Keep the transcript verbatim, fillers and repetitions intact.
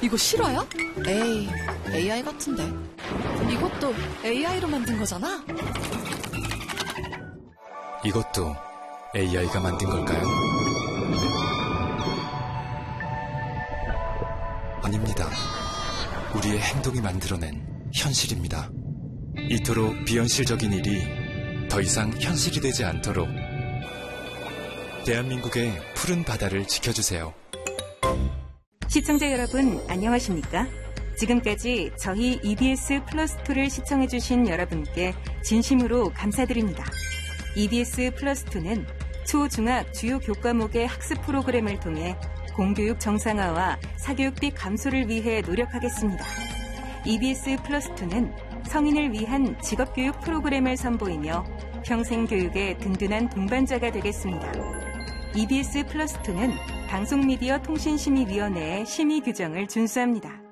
이거 실화야? 에이, 에이아이 같은데. 이것도 에이아이로 만든 거잖아? 이것도 에이아이가 만든 걸까요? 아닙니다. 우리의 행동이 만들어낸 현실입니다. 이토록 비현실적인 일이 더 이상 현실이 되지 않도록 대한민국의 푸른 바다를 지켜주세요. 시청자 여러분, 안녕하십니까? 지금까지 저희 이비에스 플러스이를 시청해주신 여러분께 진심으로 감사드립니다. 이비에스 플러스이는 초, 중학 주요 교과목의 학습 프로그램을 통해 공교육 정상화와 사교육비 감소를 위해 노력하겠습니다. 이비에스 플러스이는 성인을 위한 직업교육 프로그램을 선보이며 평생교육의 든든한 동반자가 되겠습니다. 이비에스 플러스이는 방송미디어 통신심의위원회의 심의 규정을 준수합니다.